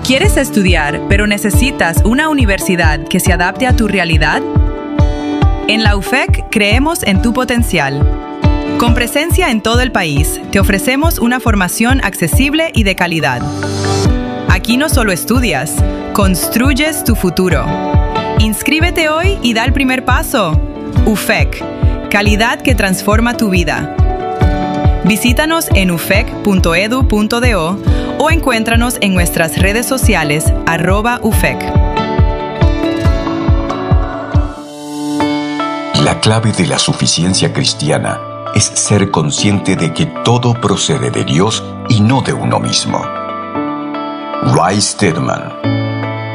¿Quieres estudiar, pero necesitas una universidad que se adapte a tu realidad? En la UFEC creemos en tu potencial. Con presencia en todo el país, te ofrecemos una formación accesible y de calidad. Aquí no solo estudias, construyes tu futuro. Inscríbete hoy y da el primer paso. UFEC, calidad que transforma tu vida. Visítanos en ufec.edu.do o encuéntranos en nuestras redes sociales @UFEC. La clave de la suficiencia cristiana es ser consciente de que todo procede de Dios y no de uno mismo. Ray Stedman.